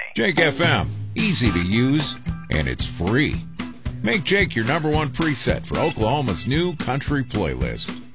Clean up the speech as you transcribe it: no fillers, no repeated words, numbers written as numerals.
Jake FM, easy to use, and it's free. Make Jake your number one preset for Oklahoma's new country playlist.